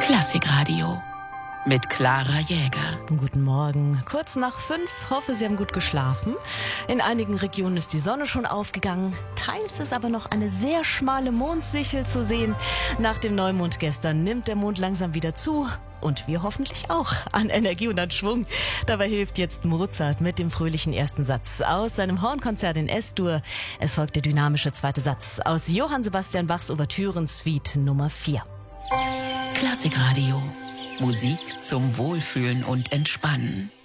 Klassikradio mit Clara Jäger. Guten Morgen. Kurz nach 5. Hoffe, Sie haben gut geschlafen. In einigen Regionen ist die Sonne schon aufgegangen. Teils ist aber noch eine sehr schmale Mondsichel zu sehen. Nach dem Neumond gestern nimmt der Mond langsam wieder zu. Und wir hoffentlich auch an Energie und an Schwung. Dabei hilft jetzt Mozart mit dem fröhlichen ersten Satz aus seinem Hornkonzert in S-Dur. Es folgt der dynamische zweite Satz aus Johann Sebastian Bachs Ouvertüren-Suite Nummer 4. Klassikradio. Musik zum Wohlfühlen und Entspannen.